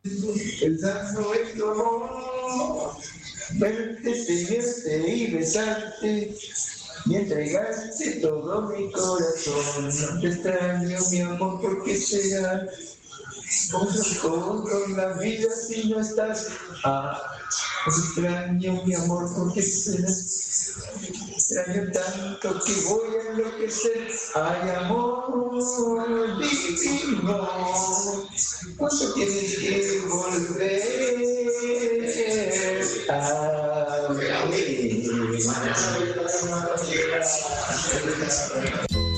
Pensando en tu amor, verte, tenerte y besarte, y entregarte todo mi corazón. Te extraño, mi amor, porque será con la vida si no estás. Te extraño, mi amor, porque será. Extraño tanto que voy a enloquecer. Ay, amor divino, ¿cuánto tienes que volver a ver?